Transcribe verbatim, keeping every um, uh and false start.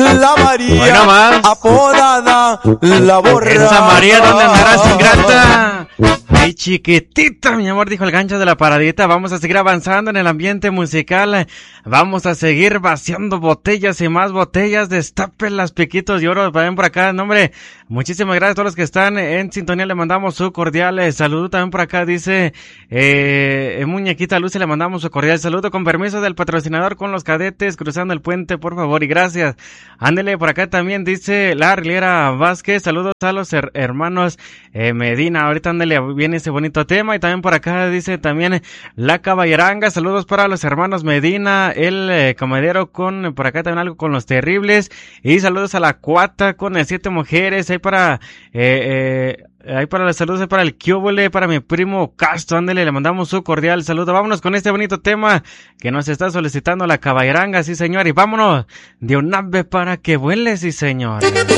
la María, bueno, más. apodada la borra. Esa María, ¿dónde andarás, ingrata? Ay, chiquitita, mi amor, dijo el gancho de la paradita. Vamos a seguir avanzando en el ambiente musical. Vamos a seguir vaciando botellas y más botellas. Destapen las piquitos de oro. Ven por acá, no, hombre. Muchísimas gracias a todos los que están en sintonía. Le mandamos su cordial eh, saludo. También por acá dice eh, Muñequita Lucy, le mandamos su cordial saludo. Con permiso del patrocinador con los cadetes cruzando el puente, por favor, y gracias. Ándele, por acá también dice la Arliera Vázquez. Saludos a los her- hermanos eh, Medina. Ahorita ándele, viene ese bonito tema. Y también por acá dice también la Caballeranga. Saludos para los hermanos Medina, el eh, Camadero con, por acá también algo con los Terribles. Y saludos a la Cuata con eh, siete mujeres. Ahí para, eh, eh, ahí para los saludos, para el Kiobole, para mi primo Castro. Ándele, le mandamos su cordial saludo. Vámonos con este bonito tema que nos está solicitando la Caballeranga, sí señor. Y vámonos de un ave para que vuele, sí señor.